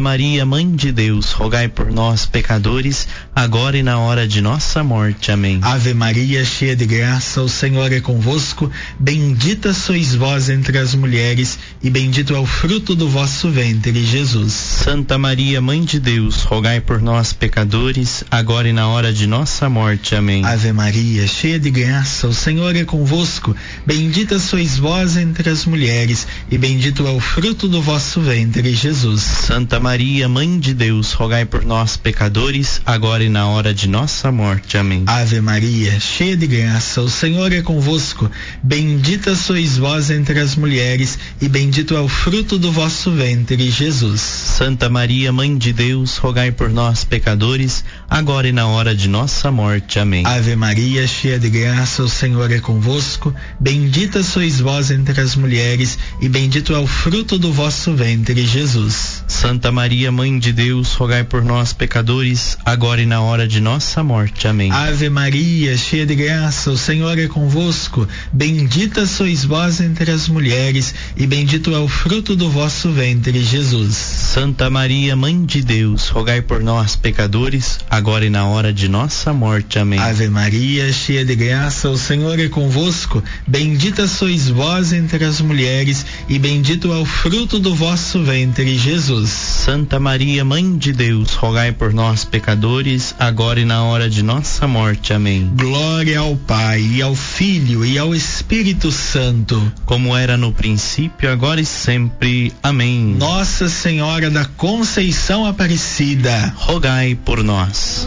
Maria, Mãe de Deus, rogai por nós, pecadores, agora e na hora de nossa morte. Amém. Ave Maria, cheia de graça, o Senhor é convosco. Bendita sois vós entre as mulheres, e bendito é o fruto do vosso ventre, Jesus. Santa Maria, Mãe de Deus, rogai por nós, pecadores, agora e na hora de nossa morte. Amém. Ave Maria, cheia de graça, o Senhor é convosco. Bendita sois vós entre as mulheres, e bendito é o fruto do vosso ventre, Jesus. Santa Maria, Mãe de Deus, rogai por nós, pecadores, agora e na hora de nossa morte. Amém. Ave Maria, cheia de graça, o Senhor é convosco. Bendita sois vós entre as mulheres, e bendito é o fruto do vosso ventre, Jesus. Santa Maria, Mãe de Deus, rogai por nós, pecadores, agora e na hora de nossa morte. Amém. Ave Maria, cheia de graça, o Senhor é convosco. Bendita sois vós entre as mulheres, e bendito é o fruto do vosso ventre, Jesus. Santa Maria, Mãe de Deus, rogai por nós, pecadores, agora e na hora de nossa morte. Amém. Ave Maria, cheia de graça, o Senhor é convosco. Bendita sois vós entre as mulheres, e bendito é o fruto do vosso ventre, Jesus. Santa Maria, Mãe de Deus, rogai por nós, pecadores, agora e na hora de nossa morte. Amém. Ave Maria, cheia de graça, o Senhor é convosco. Bendita sois vós entre as mulheres, e bendito é o fruto do vosso ventre, Jesus. Santa Maria, Mãe de Deus, rogai por nós, pecadores, agora e na hora de nossa morte. Amém. Glória ao Pai, e ao Filho, e ao Espírito Santo, como era no princípio, agora e sempre. Amém. Nossa Senhora da Conceição Aparecida, rogai por nós.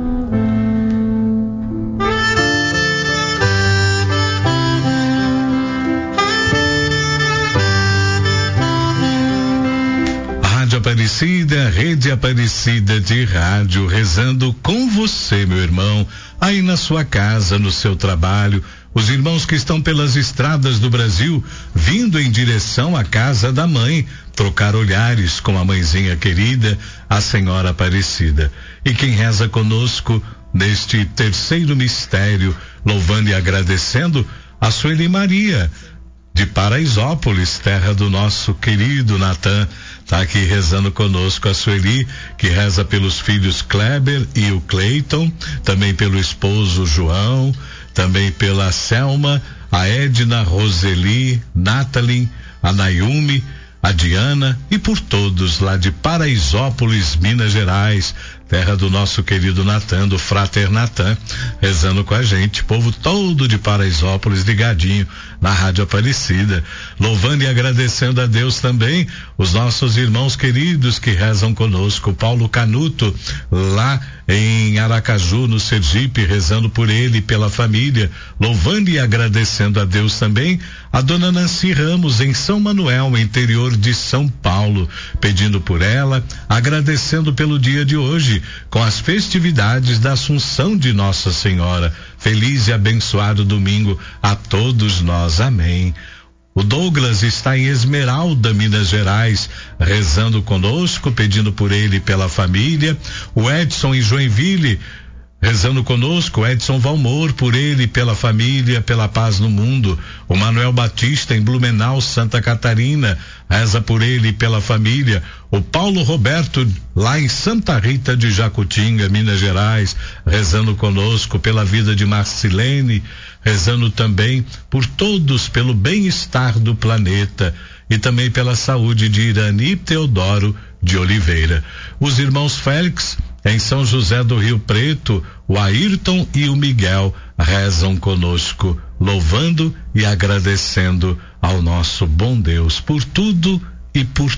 Aparecida, Rede Aparecida de Rádio, rezando com você, meu irmão, aí na sua casa, no seu trabalho, os irmãos que estão pelas estradas do Brasil, vindo em direção à casa da mãe, trocar olhares com a mãezinha querida, a Senhora Aparecida. E quem reza conosco neste terceiro mistério, louvando e agradecendo, a Sueli Maria, de Paraisópolis, terra do nosso querido Natan, tá aqui rezando conosco. A Sueli, que reza pelos filhos Kleber e o Cleiton, também pelo esposo João, também pela Selma, a Edna, Roseli, Nathalie, a Nayumi, a Diana e por todos lá de Paraisópolis, Minas Gerais, terra do nosso querido Natan, do Frater Natan, rezando com a gente, povo todo de Paraisópolis ligadinho na Rádio Aparecida, louvando e agradecendo a Deus também os nossos irmãos queridos que rezam conosco. Paulo Canuto, lá em Aracaju, no Sergipe, rezando por ele e pela família, louvando e agradecendo a Deus também. A dona Nancy Ramos, em São Manuel, interior de São Paulo, pedindo por ela, agradecendo pelo dia de hoje, com as festividades da Assunção de Nossa Senhora. Feliz e abençoado domingo a todos nós. Amém. O Douglas está em Esmeralda, Minas Gerais, rezando conosco, pedindo por ele e pela família. O Edson em Joinville, rezando conosco. Edson Valmor, por ele, pela família, pela paz no mundo. O Manuel Batista em Blumenau, Santa Catarina, reza por ele e pela família. O Paulo Roberto, lá em Santa Rita de Jacutinga, Minas Gerais, rezando conosco pela vida de Marcilene, rezando também por todos, pelo bem-estar do planeta e também pela saúde de Irani Teodoro de Oliveira. Os irmãos Félix, em São José do Rio Preto, o Ayrton e o Miguel rezam conosco, louvando e agradecendo ao nosso bom Deus por tudo e por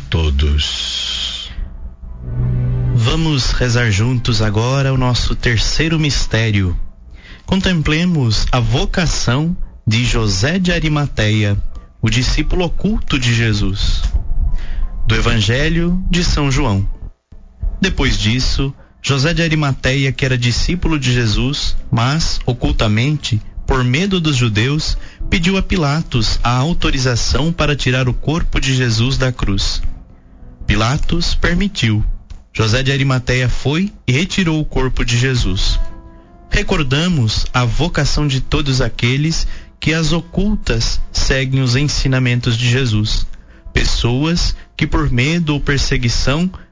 todos. Vamos rezar juntos agora o nosso terceiro mistério. Contemplemos a vocação de José de Arimateia, o discípulo oculto de Jesus. Do Evangelho de São João. Depois disso, José de Arimateia, que era discípulo de Jesus, mas, ocultamente, por medo dos judeus, pediu a Pilatos a autorização para tirar o corpo de Jesus da cruz. Pilatos permitiu. José de Arimateia foi e retirou o corpo de Jesus. Recordamos a vocação de todos aqueles que às ocultas seguem os ensinamentos de Jesus. Pessoas que por medo ou perseguição